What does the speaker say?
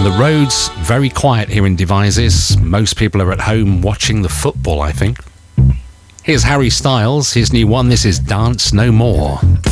the roads very quiet here in Devizes. Most people are at home watching the football, I think. Here's Harry Styles, his new one. This is Dance No More.